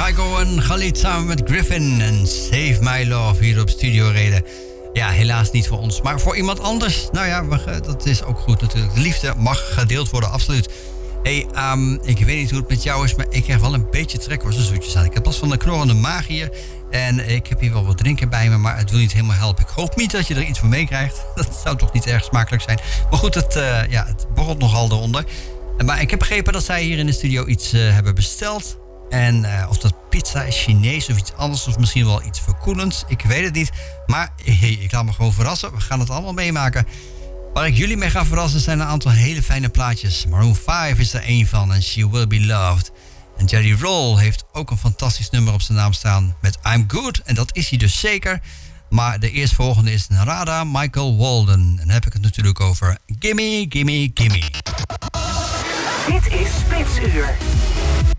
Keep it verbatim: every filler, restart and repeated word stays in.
Kygo en Khalid samen met Griffin en Save My Love hier op Studio Reden. Ja, helaas niet voor ons, maar voor iemand anders. Nou ja, we, dat is ook goed natuurlijk. De liefde mag gedeeld worden, absoluut. Hé, hey, um, ik weet niet hoe het met jou is, maar ik krijg wel een beetje trek waar zo'n zoetjes aan. Ik heb last van een knorrende maag hier. En ik heb hier wel wat drinken bij me, maar het wil niet helemaal helpen. Ik hoop niet dat je er iets van meekrijgt. Dat zou toch niet erg smakelijk zijn. Maar goed, het, uh, ja, het borrelt nogal eronder. Maar ik heb begrepen dat zij hier in de studio iets uh, hebben besteld. En uh, of dat pizza is, Chinees of iets anders, of misschien wel iets verkoelends. Ik weet het niet. Maar hey, ik laat me gewoon verrassen. We gaan het allemaal meemaken. Waar ik jullie mee ga verrassen zijn een aantal hele fijne plaatjes. Maroon vijf is er één van en She Will Be Loved. En Jelly Roll heeft ook een fantastisch nummer op zijn naam staan met I'm Good. En dat is hij dus zeker. Maar de eerstvolgende is Narada Michael Walden. En dan heb ik het natuurlijk over Gimme, Gimme, Gimme. Dit is Spitsuur.